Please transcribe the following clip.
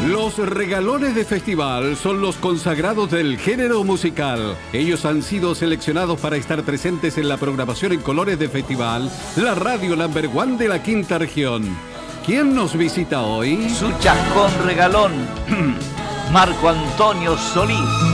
Los regalones de festival son los consagrados del género musical. Ellos han sido seleccionados para estar presentes en la programación en colores de festival, la radio number one de la quinta región. ¿Quién nos visita hoy? Su chascón regalón, Marco Antonio Solís.